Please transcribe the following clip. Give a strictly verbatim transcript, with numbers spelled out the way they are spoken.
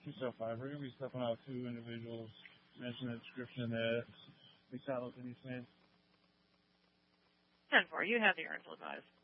two cell five. We're going to be stepping out two individuals. Mention the description that we shot up in East Man. ten four, you have the Orange advised.